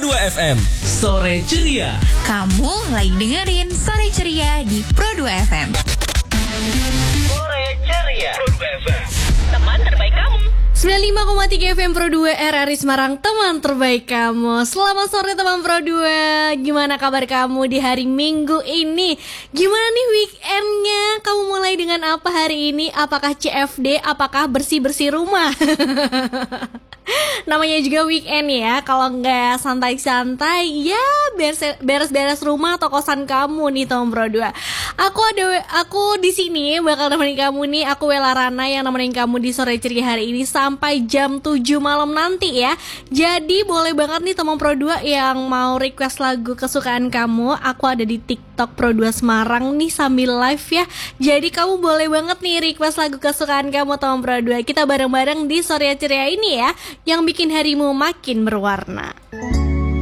Pro 2 FM. Sore Ceria. Kamu lagi dengerin Sore Ceria di Pro 2 FM. Sore Ceria Pro 2 FM, teman terbaik kamu. 95,3 FM Pro 2 RRI Semarang, teman terbaik kamu. Selamat sore teman Pro 2. Gimana kabar kamu di hari Minggu ini? Gimana nih weekendnya? Kamu mulai dengan apa hari ini? Apakah CFD? Apakah bersih-bersih rumah? Namanya juga weekend ya. Kalau nggak santai-santai, ya beres-beres rumah atau kosan kamu nih teman Pro 2. Aku di sini bakal nemenin kamu nih. Aku Wela Rana yang nemenin kamu di Sore Ceria hari ini sampai jam 7 malam nanti ya. Jadi boleh banget nih teman Pro 2 yang mau request lagu kesukaan kamu. Aku ada di TikTok Pro 2 Semarang nih sambil live ya. Jadi kamu boleh banget nih request lagu kesukaan kamu teman Pro 2. Kita bareng-bareng di Sore Ceria ini ya, yang bikin harimu makin berwarna.